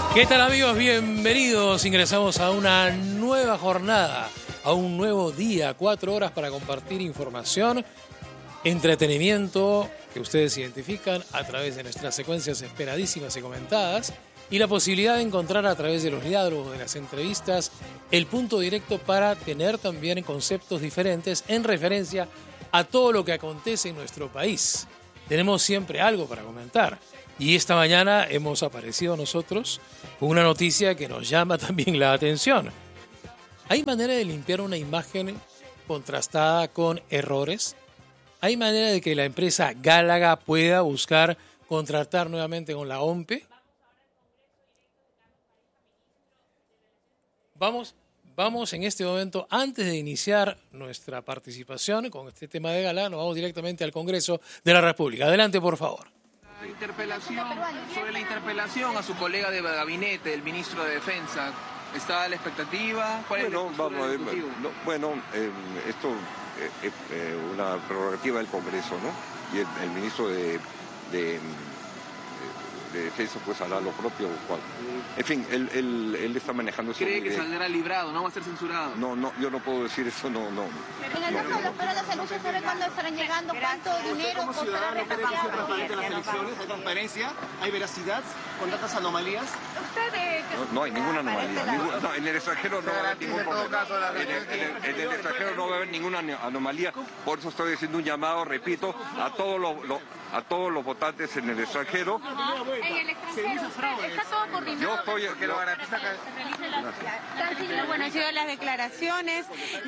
¿Qué tal, amigos? Bienvenidos. Ingresamos a una nueva jornada, a un nuevo día, 4 horas para compartir información, entretenimiento que ustedes identifican a través de nuestras secuencias esperadísimas y comentadas, y la posibilidad de encontrar a través de los diálogos, de las entrevistas, el punto directo para tener también conceptos diferentes en referencia a todo lo que acontece en nuestro país. Tenemos siempre algo para comentar. Y esta mañana hemos aparecido nosotros con una noticia que nos llama también la atención. ¿Hay manera de limpiar una imagen contrastada con errores? ¿Hay manera de que la empresa Gálaga pueda buscar contratar nuevamente con la OMPE? Vamos en este momento, antes de iniciar nuestra participación con este tema de Gálaga, nos vamos directamente al Congreso de la República. Adelante, por favor. Sobre la interpelación a su colega de gabinete, el ministro de Defensa, ¿está la expectativa? ¿Cuál es Bueno, vamos a ver. Esto es una prerrogativa del Congreso, ¿no? Y el ministro de Defensa pues hará lo propio. En fin, él está manejando eso. ¿Cree que saldrá librado, no va a ser censurado? No, yo no puedo decir eso, no. En el caso de los perros de salud, ¿se sabe cuándo estarán llegando? ¿Cuánto dinero como costará ciudadano cree que sea transparente las repatriarlo? elecciones? ¿Hay transparencia? ¿Hay veracidad? ¿Con tantas anomalías? No hay ninguna anomalía. No, en el extranjero no va a haber ningún problema. En el extranjero no va a haber ninguna anomalía. Por eso estoy haciendo un llamado, repito, a todos los votantes en el extranjero. En el extranjero, ¿está todo coordinado? Yo estoy... Canciller, bueno, han sido las declaraciones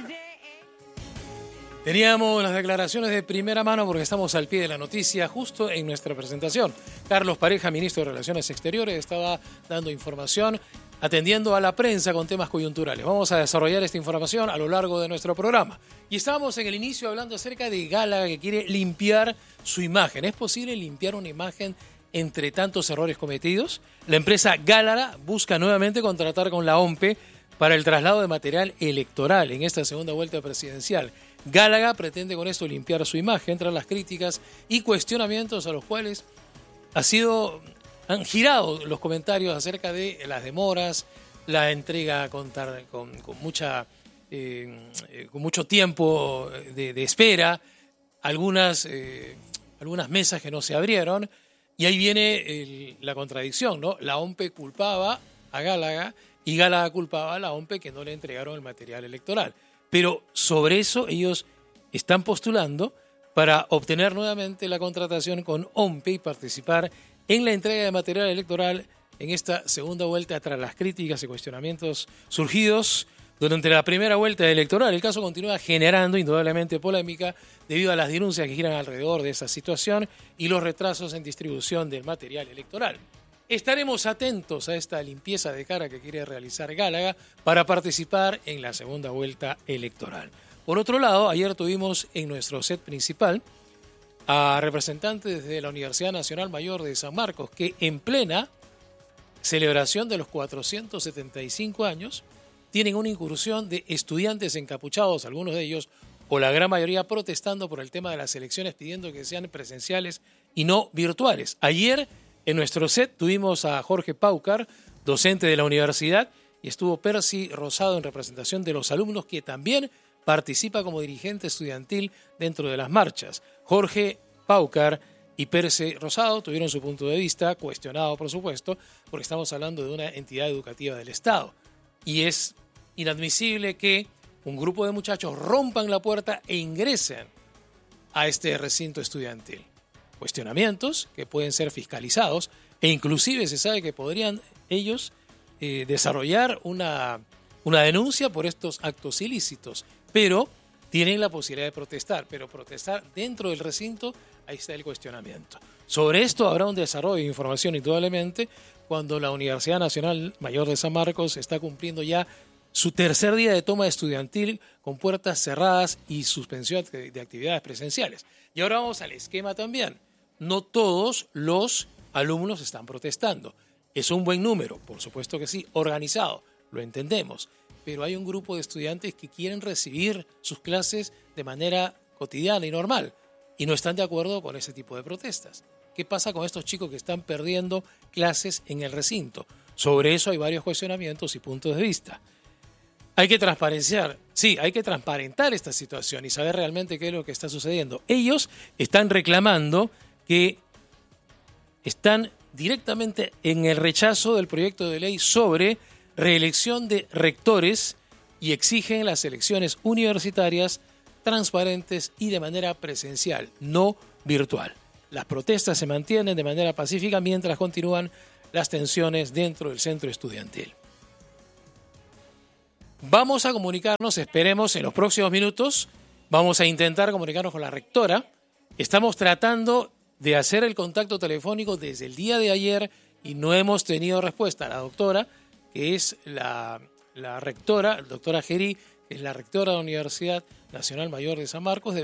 Teníamos las declaraciones de primera mano porque estamos al pie de la noticia justo en nuestra presentación. Carlos Pareja, ministro de Relaciones Exteriores, estaba dando información, atendiendo a la prensa con temas coyunturales. Vamos a desarrollar esta información a lo largo de nuestro programa. Y estábamos en el inicio hablando acerca de Gálaga, que quiere limpiar su imagen. ¿Es posible limpiar una imagen entre tantos errores cometidos? La empresa Gálaga busca nuevamente contratar con la OMPE para el traslado de material electoral en esta segunda vuelta presidencial. Gálaga pretende con esto limpiar su imagen tras las críticas y cuestionamientos a los cuales han girado los comentarios acerca de las demoras, la entrega con mucho tiempo de espera, algunas mesas que no se abrieron, y ahí viene la contradicción, ¿no? La OMPE culpaba a Gálaga y Gálaga culpaba a la OMPE que no le entregaron el material electoral. Pero sobre eso ellos están postulando para obtener nuevamente la contratación con OMPE y participar en la entrega de material electoral en esta segunda vuelta tras las críticas y cuestionamientos surgidos durante la primera vuelta electoral. El caso continúa generando indudablemente polémica debido a las denuncias que giran alrededor de esa situación y los retrasos en distribución del material electoral. Estaremos atentos a esta limpieza de cara que quiere realizar Gálaga para participar en la segunda vuelta electoral. Por otro lado, ayer tuvimos en nuestro set principal a representantes de la Universidad Nacional Mayor de San Marcos que en plena celebración de los 475 años tienen una incursión de estudiantes encapuchados, algunos de ellos o la gran mayoría protestando por el tema de las elecciones, pidiendo que sean presenciales y no virtuales. Ayer en nuestro set tuvimos a Jorge Paucar, docente de la universidad, y estuvo Percy Rosado en representación de los alumnos, que también participa como dirigente estudiantil dentro de las marchas. Jorge Paucar y Percy Rosado tuvieron su punto de vista, cuestionado por supuesto, porque estamos hablando de una entidad educativa del Estado. Y es inadmisible que un grupo de muchachos rompan la puerta e ingresen a este recinto estudiantil. Cuestionamientos que pueden ser fiscalizados e inclusive se sabe que podrían ellos desarrollar una denuncia por estos actos ilícitos, pero tienen la posibilidad de protestar, pero protestar dentro del recinto, ahí está el cuestionamiento. Sobre esto habrá un desarrollo de información indudablemente cuando la Universidad Nacional Mayor de San Marcos está cumpliendo ya su tercer día de toma estudiantil con puertas cerradas y suspensión de actividades presenciales. Y ahora vamos al esquema también. No todos los alumnos están protestando. Es un buen número, por supuesto que sí, organizado, lo entendemos. Pero hay un grupo de estudiantes que quieren recibir sus clases de manera cotidiana y normal y no están de acuerdo con ese tipo de protestas. ¿Qué pasa con estos chicos que están perdiendo clases en el recinto? Sobre eso hay varios cuestionamientos y puntos de vista. Hay que transparentar esta situación y saber realmente qué es lo que está sucediendo. Ellos están reclamando que están directamente en el rechazo del proyecto de ley sobre reelección de rectores y exigen las elecciones universitarias transparentes y de manera presencial, no virtual. Las protestas se mantienen de manera pacífica mientras continúan las tensiones dentro del centro estudiantil. Vamos a comunicarnos, esperemos en los próximos minutos, vamos a intentar comunicarnos con la rectora. Estamos tratando de hacer el contacto telefónico desde el día de ayer y no hemos tenido respuesta. La doctora, que es la rectora, la doctora Gerí, que es la rectora de la Universidad Nacional Mayor de San Marcos,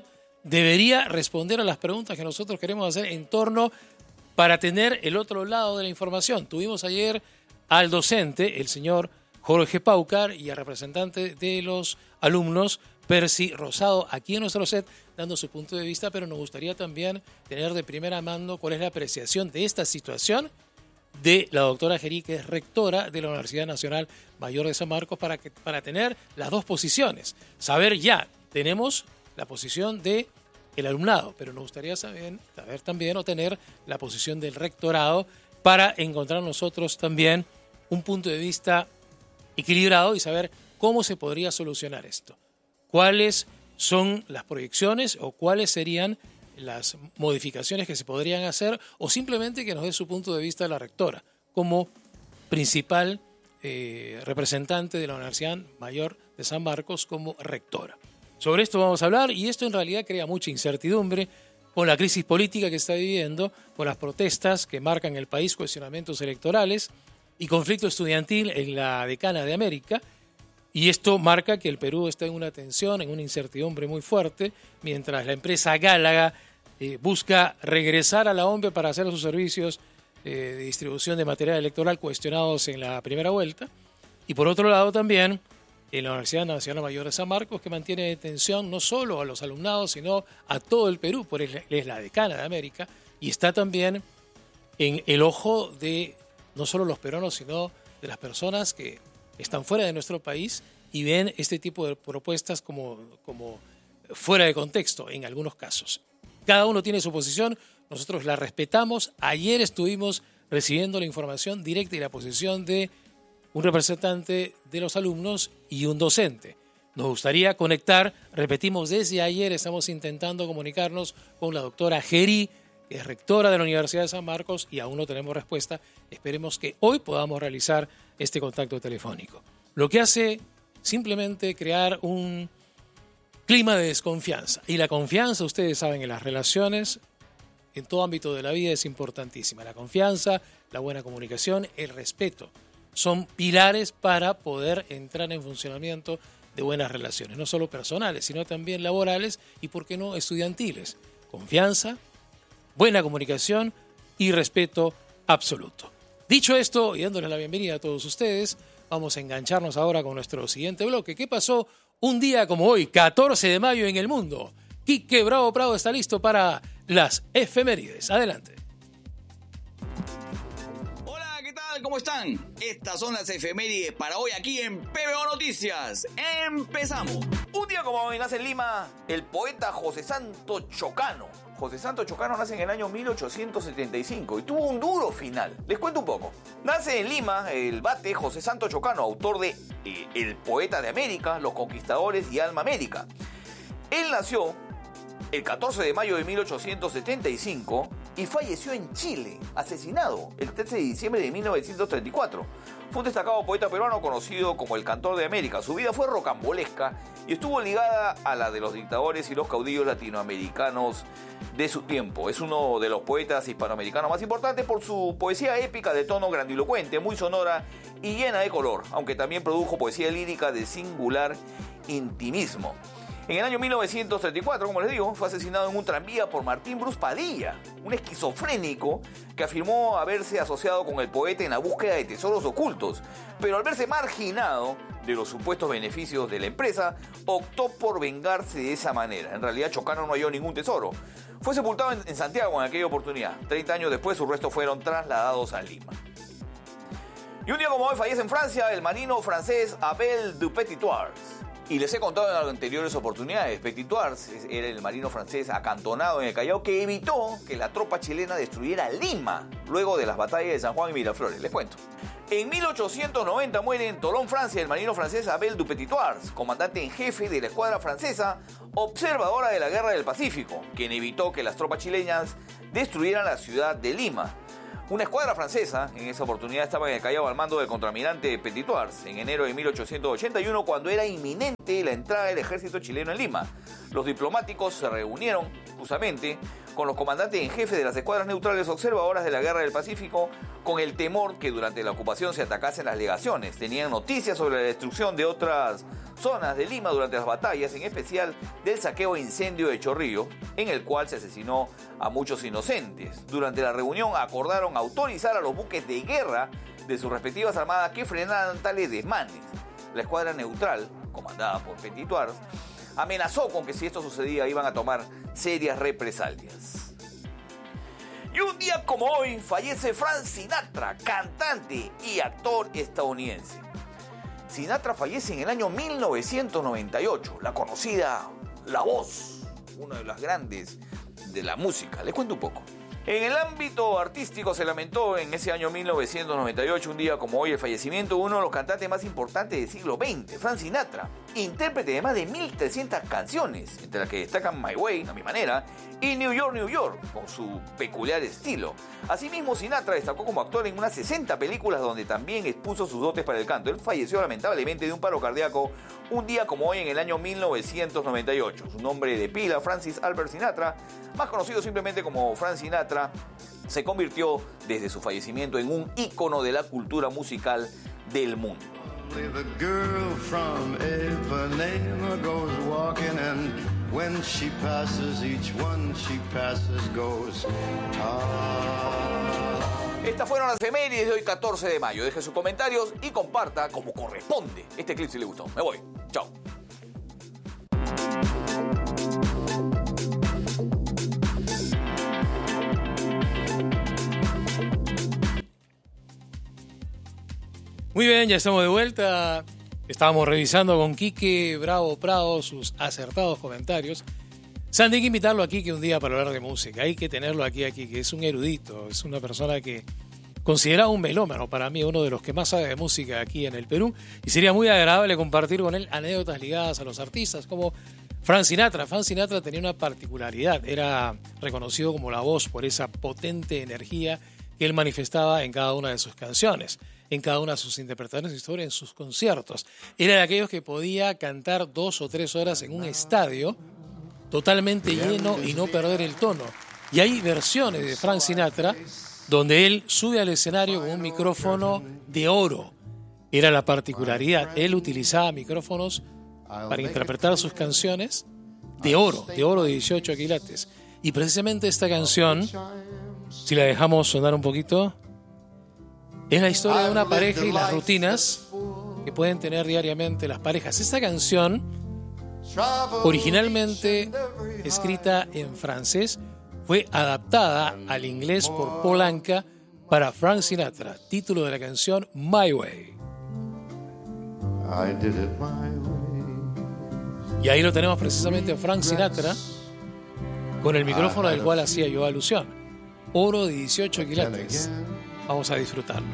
debería responder a las preguntas que nosotros queremos hacer en torno para tener el otro lado de la información. Tuvimos ayer al docente, el señor Jorge Paucar, y al representante de los alumnos, Percy Rosado, aquí en nuestro set, dando su punto de vista, pero nos gustaría también tener de primera mano cuál es la apreciación de esta situación de la doctora Gerí, que es rectora de la Universidad Nacional Mayor de San Marcos, para tener las dos posiciones. Saber ya, tenemos la posición del alumnado, pero nos gustaría saber también o tener la posición del rectorado para encontrar nosotros también un punto de vista equilibrado y saber cómo se podría solucionar esto. ¿Cuáles son las proyecciones o cuáles serían las modificaciones que se podrían hacer, o simplemente que nos dé su punto de vista la rectora como principal representante de la Universidad Mayor de San Marcos como rectora? Sobre esto vamos a hablar, y esto en realidad crea mucha incertidumbre con la crisis política que está viviendo, con las protestas que marcan el país, cuestionamientos electorales y conflicto estudiantil en la decana de América. Y esto marca que el Perú está en una tensión, en una incertidumbre muy fuerte, mientras la empresa Gálaga busca regresar a la OMPE para hacer sus servicios de distribución de material electoral cuestionados en la primera vuelta. Y por otro lado también en la Universidad Nacional Mayor de San Marcos, que mantiene en tensión no solo a los alumnados, sino a todo el Perú, porque es la decana de América, y está también en el ojo de no solo los peruanos, sino de las personas que están fuera de nuestro país y ven este tipo de propuestas como fuera de contexto en algunos casos. Cada uno tiene su posición, nosotros la respetamos. Ayer estuvimos recibiendo la información directa y la posición de un representante de los alumnos y un docente. Nos gustaría conectar, repetimos, desde ayer estamos intentando comunicarnos con la doctora Gerí, que es rectora de la Universidad de San Marcos, y aún no tenemos respuesta. Esperemos que hoy podamos realizar este contacto telefónico. Lo que hace simplemente crear un clima de desconfianza. Y la confianza, ustedes saben, en las relaciones, en todo ámbito de la vida, es importantísima. La confianza, la buena comunicación, el respeto son pilares para poder entrar en funcionamiento de buenas relaciones, no solo personales, sino también laborales y, ¿por qué no?, estudiantiles. Confianza, buena comunicación y respeto absoluto. Dicho esto, y dándoles la bienvenida a todos ustedes, vamos a engancharnos ahora con nuestro siguiente bloque. ¿Qué pasó un día como hoy, 14 de mayo en el mundo? Quique Bravo Prado está listo para las efemérides. Adelante. ¿Cómo están? Estas son las efemérides para hoy aquí en PBO Noticias. ¡Empezamos! Un día como hoy nace en Lima el poeta José Santo Chocano. José Santo Chocano nace en el año 1875 y tuvo un duro final. Les cuento un poco. Nace en Lima el bate José Santo Chocano, autor de El Poeta de América, Los Conquistadores y Alma América. Él nació el 14 de mayo de 1875 y falleció en Chile, asesinado el 13 de diciembre de 1934. Fue un destacado poeta peruano conocido como el Cantor de América. Su vida fue rocambolesca y estuvo ligada a la de los dictadores y los caudillos latinoamericanos de su tiempo. Es uno de los poetas hispanoamericanos más importantes por su poesía épica de tono grandilocuente, muy sonora y llena de color, aunque también produjo poesía lírica de singular intimismo. En el año 1934, como les digo, fue asesinado en un tranvía por Martín Bruce Padilla, un esquizofrénico que afirmó haberse asociado con el poeta en la búsqueda de tesoros ocultos, pero al verse marginado de los supuestos beneficios de la empresa, optó por vengarse de esa manera. En realidad, Chocano no halló ningún tesoro. Fue sepultado en Santiago en aquella oportunidad. 30 años después, sus restos fueron trasladados a Lima. Y un día como hoy fallece en Francia el marino francés Abel du Petitoires. Y les he contado en anteriores oportunidades, Petitoires era el marino francés acantonado en el Callao que evitó que la tropa chilena destruyera Lima luego de las batallas de San Juan y Miraflores. Les cuento. En 1890 muere en Tolón, Francia, el marino francés Abel du Petitoires, comandante en jefe de la escuadra francesa observadora de la Guerra del Pacífico, quien evitó que las tropas chilenas destruyeran la ciudad de Lima. Una escuadra francesa, en esa oportunidad estaba en el Callao al mando del contraalmirante Petitoires, en enero de 1881, cuando era inminente la entrada del ejército chileno en Lima. Los diplomáticos se reunieron, justamente, con los comandantes en jefe de las escuadras neutrales observadoras de la Guerra del Pacífico, con el temor que durante la ocupación se atacasen las legaciones. Tenían noticias sobre la destrucción de otras zonas de Lima durante las batallas, en especial del saqueo e incendio de Chorrillos, en el cual se asesinó a muchos inocentes. Durante la reunión acordaron autorizar a los buques de guerra de sus respectivas armadas que frenaran tales desmanes. La escuadra neutral, comandada por Petitoires, amenazó con que si esto sucedía iban a tomar serias represalias. Y un día como hoy fallece Frank Sinatra, cantante y actor estadounidense. Sinatra fallece en el año 1998, la conocida La Voz, una de las grandes de la música. Les cuento un poco. En el ámbito artístico se lamentó en ese año 1998, un día como hoy, el fallecimiento de uno de los cantantes más importantes del siglo XX, Frank Sinatra, intérprete de más de 1.300 canciones, entre las que destacan My Way, a mi manera, y New York, New York, con su peculiar estilo. Asimismo, Sinatra destacó como actor en unas 60 películas donde también expuso sus dotes para el canto. Él falleció lamentablemente de un paro cardíaco un día como hoy en el año 1998. Su nombre de pila, Francis Albert Sinatra, más conocido simplemente como Frank Sinatra, se convirtió desde su fallecimiento en un ícono de la cultura musical del mundo. The girl from Ipanema goes walking, and when she passes, each one she passes goes, ah. Estas fueron las efemérides de hoy, 14 de mayo. Deje sus comentarios y comparta como corresponde este clip si le gustó. Me voy. Chao. Muy bien, ya estamos de vuelta. Estábamos revisando con Quique Bravo Prado sus acertados comentarios. Sandy, hay que invitarlo aquí que un día para hablar de música. Hay que tenerlo aquí, que es un erudito, es una persona que considerado un melómano, para mí uno de los que más sabe de música aquí en el Perú. Y sería muy agradable compartir con él anécdotas ligadas a los artistas, como Frank Sinatra. Frank Sinatra tenía una particularidad, era reconocido como la voz por esa potente energía que él manifestaba en cada una de sus canciones, en cada una de sus interpretaciones de historia, en sus conciertos. Era de aquellos que podía cantar 2 o 3 horas en un estadio totalmente lleno y no perder el tono. Y hay versiones de Frank Sinatra donde él sube al escenario con un micrófono de oro. Era la particularidad. Él utilizaba micrófonos para interpretar sus canciones de oro de 18 quilates. Y precisamente esta canción, si la dejamos sonar un poquito, es la historia de una pareja y las rutinas que pueden tener diariamente las parejas. Esta canción, originalmente escrita en francés, fue adaptada al inglés por Paul Anka para Frank Sinatra. Título de la canción, My Way. Y ahí lo tenemos precisamente a Frank Sinatra con el micrófono del cual hacía yo alusión. Oro de 18 quilates. Vamos a disfrutarlo.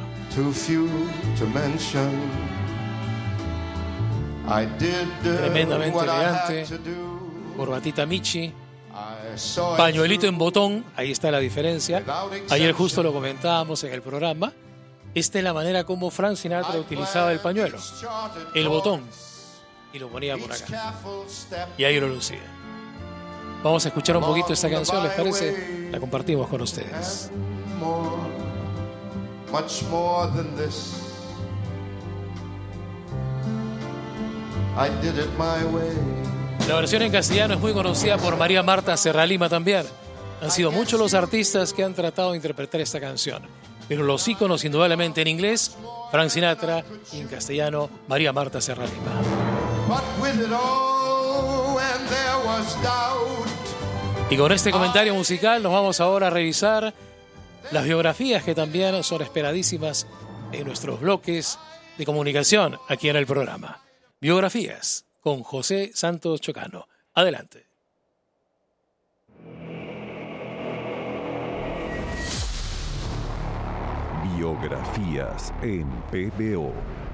Tremendamente elegante, corbatita Michi, pañuelito en botón, ahí está la diferencia. Ayer justo lo comentábamos en el programa. Esta es la manera como Frank Sinatra utilizaba el pañuelo, el botón, y lo ponía por acá. Y ahí lo lucía. Vamos a escuchar un poquito esta canción, ¿les parece? La compartimos con ustedes. Much more than this. I did it my way. La versión en castellano es muy conocida por María Marta Serralima también. Han sido muchos los artistas que han tratado de interpretar esta canción, pero los íconos indudablemente en inglés, Frank Sinatra, y en castellano, María Marta Serralima. Y con este comentario musical nos vamos ahora a revisar las biografías que también son esperadísimas en nuestros bloques de comunicación aquí en el programa. Biografías con José Santos Chocano. Adelante. Biografías en PBO.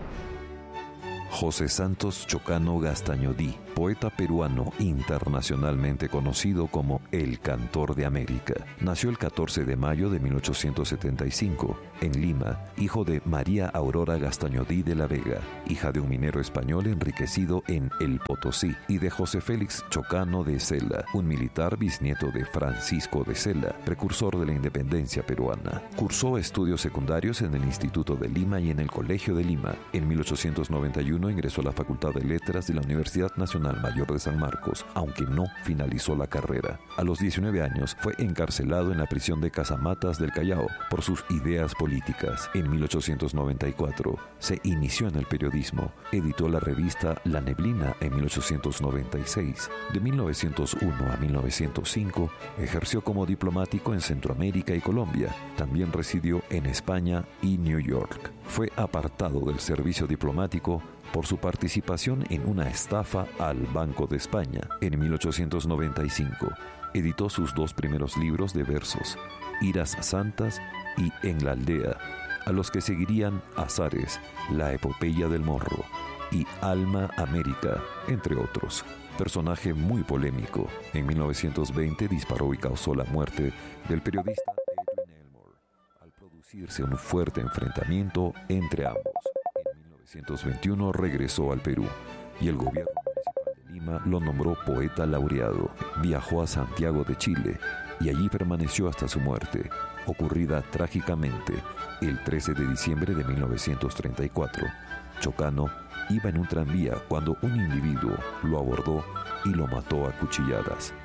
José Santos Chocano Gastañodí, poeta peruano internacionalmente conocido como el Cantor de América. Nació el 14 de mayo de 1875 en Lima, hijo de María Aurora Gastañodí de la Vega, hija de un minero español enriquecido en El Potosí, y de José Félix Chocano de Cela, un militar bisnieto de Francisco de Cela, precursor de la independencia peruana. Cursó estudios secundarios en el Instituto de Lima y en el Colegio de Lima. En 1891 ingresó a la Facultad de Letras de la Universidad Nacional Mayor de San Marcos, aunque no finalizó la carrera. A los 19 años fue encarcelado en la prisión de Casamatas del Callao por sus ideas políticas. En 1894 se inició en el periodismo. Editó la revista La Neblina en 1896. De 1901 a 1905 ejerció como diplomático en Centroamérica y Colombia. También residió en España y New York. Fue apartado del servicio diplomático por su participación en una estafa al Banco de España. En 1895 editó sus dos primeros libros de versos, Iras Santas y En la Aldea, a los que seguirían Azares, La Epopeya del Morro y Alma América, entre otros. Personaje muy polémico, en 1920 disparó y causó la muerte del periodista Edwin Elmore, al producirse un fuerte enfrentamiento entre ambos. En 1921 regresó al Perú y el gobierno municipal de Lima lo nombró poeta laureado. Viajó a Santiago de Chile y allí permaneció hasta su muerte, ocurrida trágicamente el 13 de diciembre de 1934. Chocano iba en un tranvía cuando un individuo lo abordó y lo mató a cuchilladas.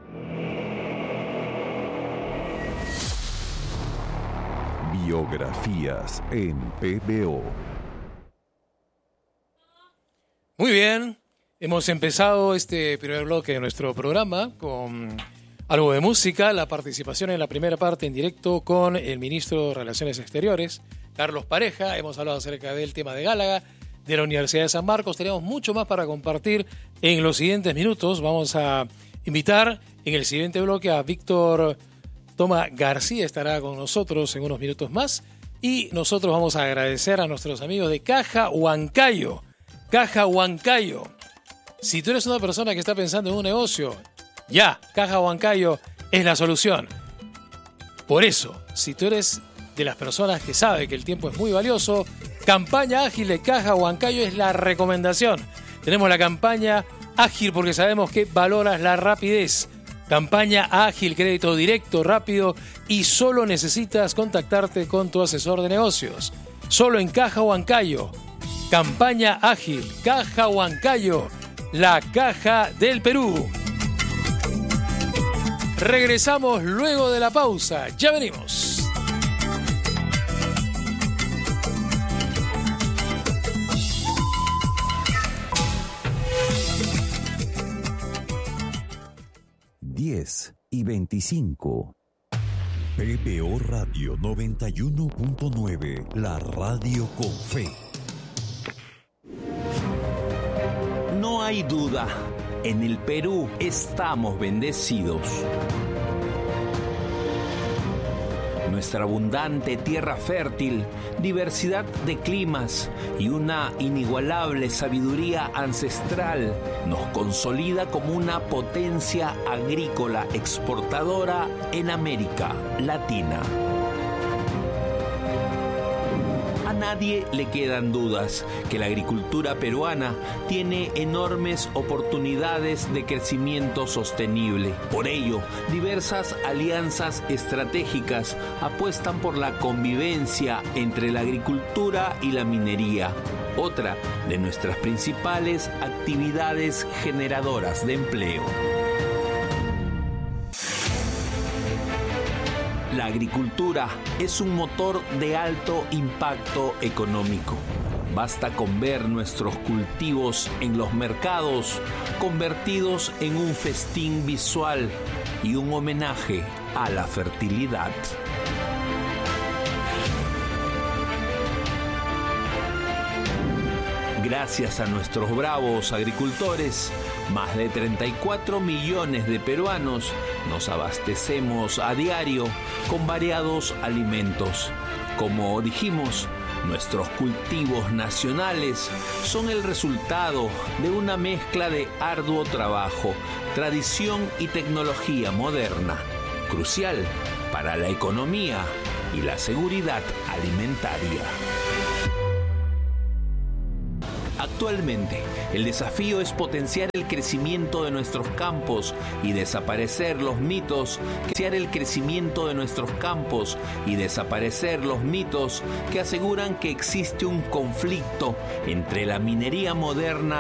Biografías en PBO. Muy bien, hemos empezado este primer bloque de nuestro programa con algo de música, la participación en la primera parte en directo con el ministro de Relaciones Exteriores, Carlos Pareja. Hemos hablado acerca del tema de Gálaga, de la Universidad de San Marcos. Tenemos mucho más para compartir en los siguientes minutos. Vamos a invitar en el siguiente bloque a Víctor Toma García, estará con nosotros en unos minutos más. Y nosotros vamos a agradecer a nuestros amigos de Caja Huancayo. Caja Huancayo. Si tú eres una persona que está pensando en un negocio, ya, Caja Huancayo es la solución. Por eso, si tú eres de las personas que sabe que el tiempo es muy valioso, campaña ágil de Caja Huancayo es la recomendación. Tenemos la campaña ágil porque sabemos que valoras la rapidez. Campaña ágil, crédito directo, rápido, y solo necesitas contactarte con tu asesor de negocios. Solo en Caja Huancayo. Campaña ágil, Caja Huancayo, la caja del Perú. Regresamos luego de la pausa. Ya venimos. y 25. PBO Radio 91.9, la radio con fe. No hay duda, en el Perú estamos bendecidos. Nuestra abundante tierra fértil, diversidad de climas y una inigualable sabiduría ancestral nos consolida como una potencia agrícola exportadora en América Latina. A nadie le quedan dudas que la agricultura peruana tiene enormes oportunidades de crecimiento sostenible. Por ello, diversas alianzas estratégicas apuestan por la convivencia entre la agricultura y la minería, otra de nuestras principales actividades generadoras de empleo. La agricultura es un motor de alto impacto económico. Basta con ver nuestros cultivos en los mercados convertidos en un festín visual y un homenaje a la fertilidad. Gracias a nuestros bravos agricultores, más de 34 millones de peruanos nos abastecemos a diario con variados alimentos. Como dijimos, nuestros cultivos nacionales son el resultado de una mezcla de arduo trabajo, tradición y tecnología moderna, crucial para la economía y la seguridad alimentaria. Actualmente, el desafío es potenciar el crecimiento de nuestros campos y desaparecer los mitos que aseguran que existe un conflicto entre la minería moderna